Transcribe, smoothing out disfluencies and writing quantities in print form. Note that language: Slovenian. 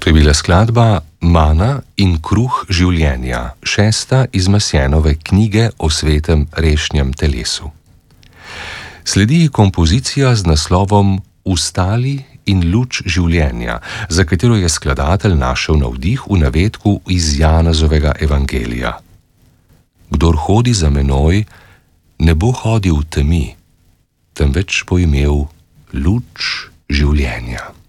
To je bila skladba Mana in kruh življenja, 6. iz Masjenove knjige o svetem rešnjem telesu. Sledi kompozicija z naslovom Vstali in luč življenja, za katero je skladatelj našel navdih v navedku iz Janezovega evangelija. Kdor hodi za menoj, ne bo hodil v temi, temveč bo imel luč življenja.